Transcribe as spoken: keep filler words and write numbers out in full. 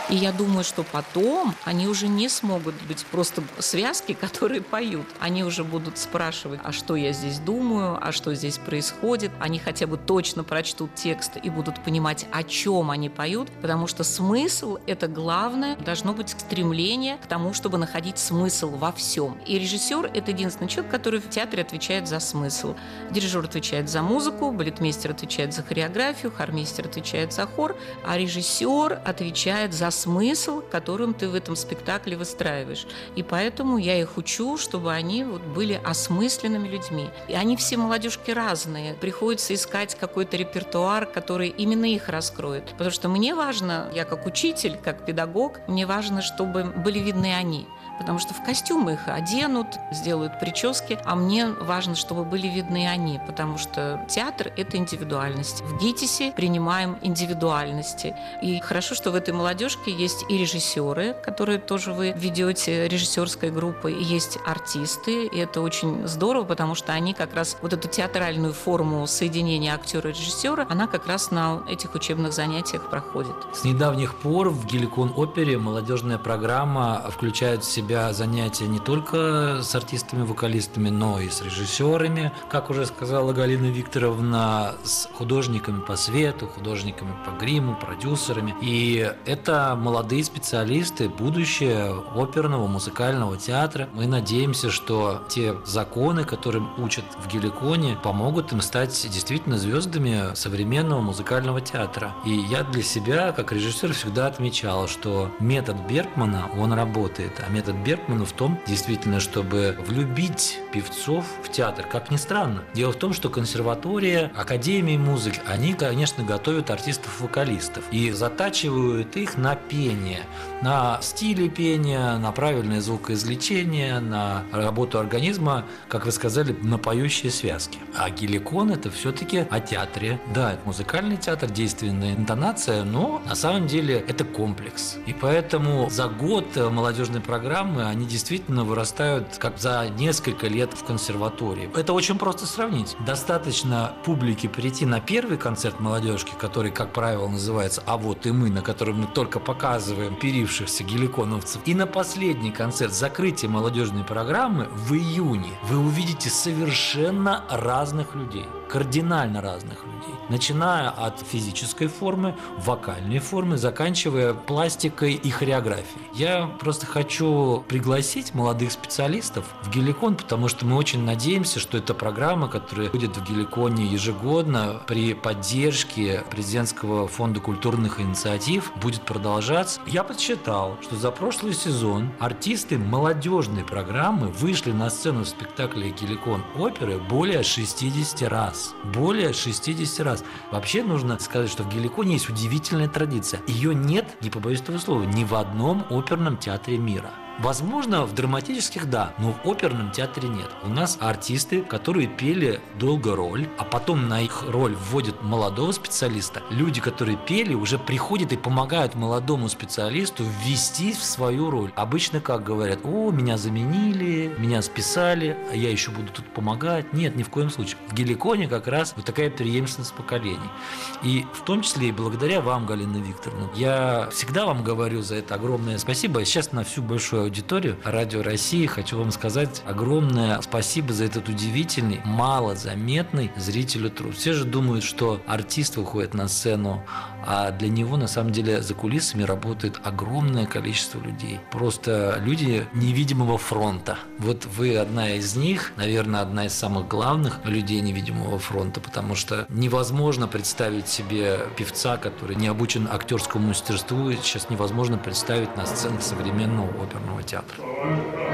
И я думаю, что потом они уже не смогут быть просто связки, которые поют. Они уже будут спрашивать, а что я здесь думаю, а что здесь происходит. Они хотя бы точно прочтут текст и будут понимать, о чем они поют, потому что смысл – это главное. Должно быть стремление к тому, чтобы находить смысл во всем. И режиссер – это единственный человек, который в театре отвечает за смысл. Дирижер отвечает за музыку, балетмейстер отвечает за хореографию, хормейстер отвечает за хор, а режиссер отвечает за смысл, которым ты в этом спектакле выстраиваешь. И поэтому я их учу, чтобы они вот были осмысленными людьми. И они все молодежки разные. Приходится искать какой-то репертуар, который именно их раскроет. Потому что мне важно, я как учитель, как педагог, мне важно, чтобы были видны они. Потому что в костюмы их оденут, сделают прически, а мне важно, чтобы были видны они, потому что театр – это индивидуальность. В ГИТИСе принимаем индивидуальности. И хорошо, что в этой молодежке есть и режиссеры, которые тоже вы ведете режиссерской группой, и есть артисты, и это очень здорово, потому что они как раз вот эту театральную форму соединения актера и режиссера, она как раз на этих учебных занятиях проходит. С недавних пор в Геликон-опере молодежная программа включает в себя занятия не только с артистами-вокалистами, но и с режиссерами, как уже сказала Галина Викторовна, с художниками по свету, художниками по гриму, продюсерами. И это молодые специалисты, будущее оперного, музыкального театра. Мы надеемся, что те законы, которым учат в Геликоне, помогут им стать действительно звездами современного музыкального театра. И я для себя, как режиссер, всегда отмечал, что метод Бергмана, он работает, а метод Бергмана в том, действительно, чтобы влюбить певцов в театр. Как ни странно. Дело в том, что консерватория, академии музыки, они, конечно, готовят артистов-вокалистов и затачивают их на пение, на стили пения, на правильное звукоизвлечение, на работу организма, как вы сказали, на поющие связки. А Геликон – это все-таки о театре. Да, это музыкальный театр, действенная интонация, но на самом деле это комплекс. И поэтому за год молодежной программы они действительно вырастают как за несколько лет в консерватории. Это очень просто сравнить. Достаточно публике прийти на первый концерт молодежки, который, как правило, называется «А вот и мы», на котором мы только показываем перившихся геликоновцев, и на последний концерт закрытия молодежной программы в июне вы увидите совершенно разных людей. Кардинально разных людей. Начиная от физической формы, вокальной формы, заканчивая пластикой и хореографией. Я просто хочу пригласить молодых специалистов в Геликон, потому что мы очень надеемся, что эта программа, которая будет в Геликоне ежегодно при поддержке президентского фонда культурных инициатив, будет продолжаться. Я подсчитал, что за прошлый сезон артисты молодежной программы вышли на сцену в спектакле Геликон оперы более шестьдесят раз. Более шестьдесят раз. Вообще нужно сказать, что в Геликоне есть удивительная традиция. Ее нет, не побоюсь этого слова, ни в одном оперном театре мира. Возможно, в драматических – да, но в оперном театре нет. У нас артисты, которые пели долго роль, а потом на их роль вводят молодого специалиста. Люди, которые пели, уже приходят и помогают молодому специалисту ввести в свою роль. Обычно как говорят: «О, меня заменили, меня списали, а я еще буду тут помогать». Нет, ни в коем случае. В Геликоне как раз вот такая преемственность поколений. И в том числе и благодаря вам, Галина Викторовна. Я всегда вам говорю за это огромное спасибо. Сейчас на всю большую аудиторию Радио России хочу вам сказать огромное спасибо за этот удивительный, малозаметный зрителю труд. Все же думают, что артист выходит на сцену, а для него на самом деле за кулисами работает огромное количество людей. Просто люди невидимого фронта. Вот вы одна из них, наверное, одна из самых главных людей невидимого фронта, потому что невозможно представить себе певца, который не обучен актерскому мастерству, и сейчас невозможно представить на сцене современного оперного театра.